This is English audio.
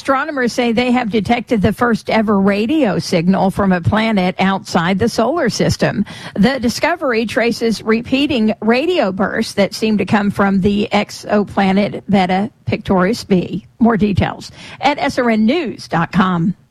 Astronomers say they have detected the first ever radio signal from a planet outside the solar system. The discovery traces repeating radio bursts that seem to come from the exoplanet Beta Pictoris b. More details at srnnews.com.